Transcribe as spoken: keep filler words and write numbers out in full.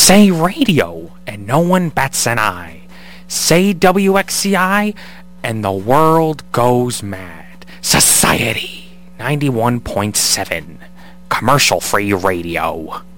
Say radio, and no one bats an eye. Say W X C I, and the world goes mad. Society ninety-one point seven, commercial-free radio.